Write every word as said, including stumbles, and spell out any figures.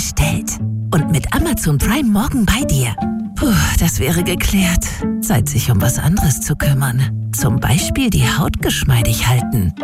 bestellt. Und mit Amazon Prime morgen bei dir. Puh, das wäre geklärt. Zeit, sich um was anderes zu kümmern. Zum Beispiel die Haut geschmeidig halten.